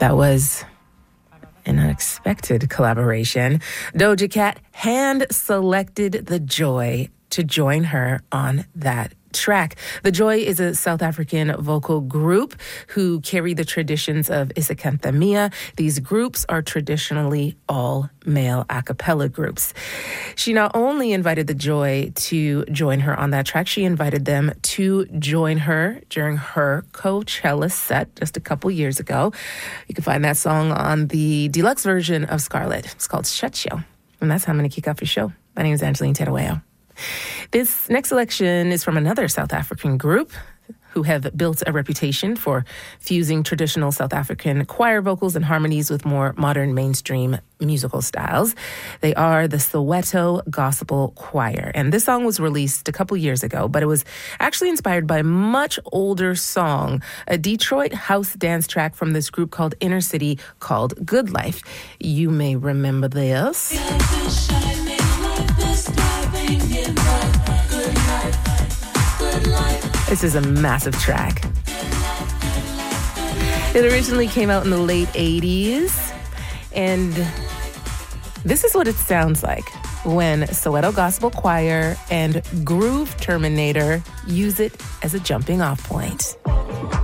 That was an unexpected collaboration. Doja Cat hand-selected The Joy to join her on that track. The Joy is a South African vocal group who carry the traditions of isicanthemia. These groups are traditionally all-male a cappella groups. She not only invited The Joy to join her on that track, she invited them to join her during her Coachella set just a couple years ago. You can find that song on the deluxe version of Scarlet. It's called Shut You. And that's how I'm going to kick off your show. My name is Angeline Terueo. This next selection is from another South African group who have built a reputation for fusing traditional South African choir vocals and harmonies with more modern mainstream musical styles. They are the Soweto Gospel Choir. And this song was released a couple years ago, but it was actually inspired by a much older song, a Detroit house dance track from this group called Inner City called Good Life. You may remember this. This is a massive track. It originally came out in the late 80s, and this is what it sounds like when Soweto Gospel Choir and Groove Terminator use it as a jumping off point.